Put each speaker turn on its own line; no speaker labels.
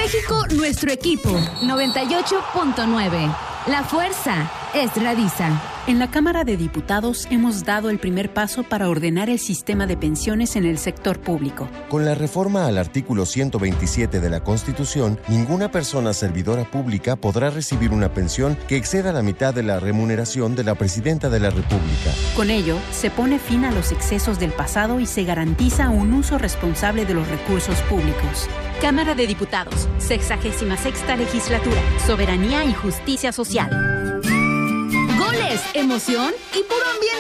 México, nuestro equipo. 98.9. La fuerza es Radisa.
En la Cámara de Diputados hemos dado el primer paso para ordenar el sistema de pensiones en el sector público.
Con la reforma al artículo 127 de la Constitución, ninguna persona servidora pública podrá recibir una pensión que exceda la mitad de la remuneración de la Presidenta de la República.
Con ello, se pone fin a los excesos del pasado y se garantiza un uso responsable de los recursos públicos. Cámara de Diputados, 66ª Legislatura, Soberanía y Justicia Social.
Goles, emoción y puro ambiente